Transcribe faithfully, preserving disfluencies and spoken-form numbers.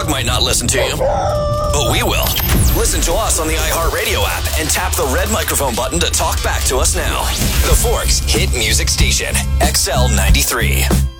dog might not listen to you, but we will. Listen to us on the iHeartRadio app and tap the red microphone button to talk back to us now. The Forks Hit Music Station, X L ninety-three.